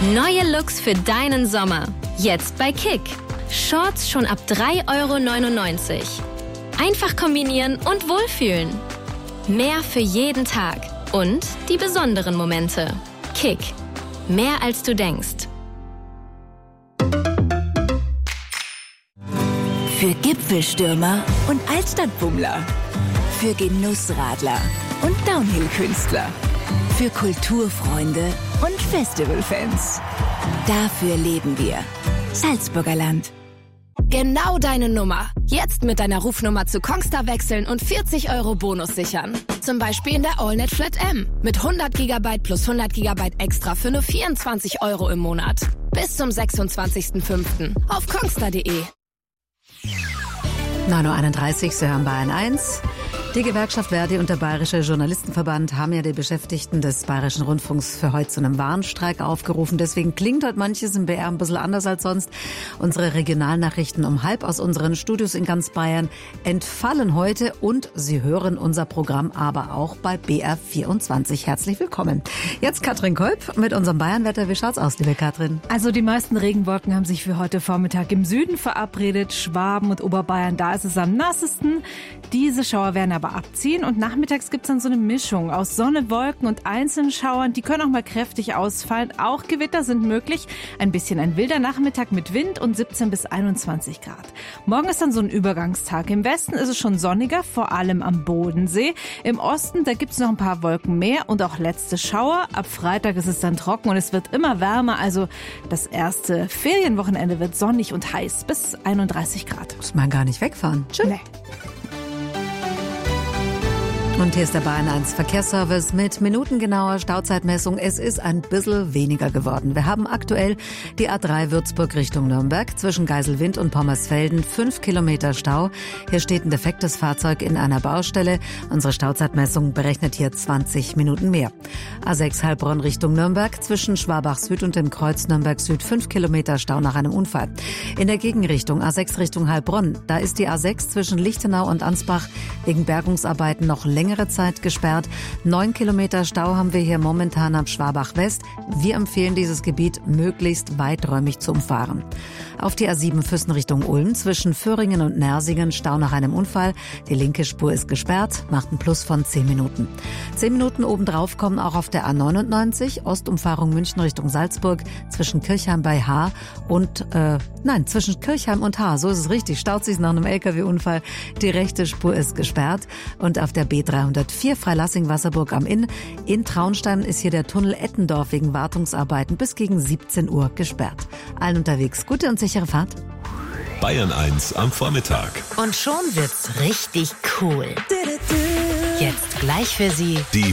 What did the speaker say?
Neue Looks für deinen Sommer. Jetzt bei Kick. Shorts schon ab 3,99 €. Einfach kombinieren und wohlfühlen. Mehr für jeden Tag. Und die besonderen Momente. Kick. Mehr als du denkst. Für Gipfelstürmer und Altstadtbummler. Für Genussradler und Downhill-Künstler. Für Kulturfreunde und Festivalfans. Dafür leben wir. Salzburger Land. Genau deine Nummer. Jetzt mit deiner Rufnummer zu Kongstar wechseln und 40 € Bonus sichern. Zum Beispiel in der AllNet Flat M. Mit 100 GB plus 100 GB extra für nur 24 € im Monat. Bis zum 26.05. auf kongstar.de. 9:31 Uhr, Sie hören Bayern 1. Die Gewerkschaft Verdi und der Bayerische Journalistenverband haben ja die Beschäftigten des Bayerischen Rundfunks für heute zu einem Warnstreik aufgerufen. Deswegen klingt heute manches im BR ein bisschen anders als sonst. Unsere Regionalnachrichten um 12:30 aus unseren Studios in ganz Bayern entfallen heute und Sie hören unser Programm aber auch bei BR24. Herzlich willkommen. Jetzt Katrin Kolb mit unserem Bayernwetter. Wie schaut's aus, liebe Katrin? Also die meisten Regenwolken haben sich für heute Vormittag im Süden verabredet. Schwaben und Oberbayern, da ist es am nassesten. Diese Schauer werden aber abziehen und nachmittags gibt's dann so eine Mischung aus Sonne, Wolken und einzelnen Schauern. Die können auch mal kräftig ausfallen. Auch Gewitter sind möglich. Ein bisschen ein wilder Nachmittag mit Wind und 17 bis 21 Grad. Morgen ist dann so ein Übergangstag. Im Westen ist es schon sonniger, vor allem am Bodensee. Im Osten, da gibt's noch ein paar Wolken mehr und auch letzte Schauer. Ab Freitag ist es dann trocken und es wird immer wärmer. Also das erste Ferienwochenende wird sonnig und heiß bis 31 Grad. Muss man gar nicht wegfahren. Tschüss. Nee. Und hier ist der Bayern 1 Verkehrsservice mit minutengenauer Stauzeitmessung. Es ist ein bisschen weniger geworden. Wir haben aktuell die A3 Würzburg Richtung Nürnberg zwischen Geiselwind und Pommersfelden 5 Kilometer Stau. Hier steht ein defektes Fahrzeug in einer Baustelle. Unsere Stauzeitmessung berechnet hier 20 Minuten mehr. A6 Heilbronn Richtung Nürnberg zwischen Schwabach Süd und dem Kreuz Nürnberg Süd 5 Kilometer Stau nach einem Unfall. In der Gegenrichtung A6 Richtung Heilbronn, da ist die A6 zwischen Lichtenau und Ansbach wegen Bergungsarbeiten noch längere Zeit gesperrt. 9 Kilometer Stau haben wir hier momentan am Schwabach West. Wir empfehlen dieses Gebiet möglichst weiträumig zu umfahren. Auf die A7 Füssen Richtung Ulm zwischen Föhringen und Nersingen Stau nach einem Unfall. Die linke Spur ist gesperrt, macht ein Plus von 10 Minuten. 10 Minuten obendrauf kommen auch auf der A99 Ostumfahrung München Richtung Salzburg zwischen Kirchheim bei Haar und zwischen Kirchheim und Haar, so ist es richtig, staut sich nach einem LKW-Unfall. Die rechte Spur ist gesperrt und auf der B304 Freilassing-Wasserburg am Inn in Traunstein ist hier der Tunnel Ettendorf wegen Wartungsarbeiten bis gegen 17 Uhr gesperrt. Allen unterwegs gute und sichere Fahrt. Bayern 1 am Vormittag. Und schon wird's richtig cool. Jetzt gleich für Sie Die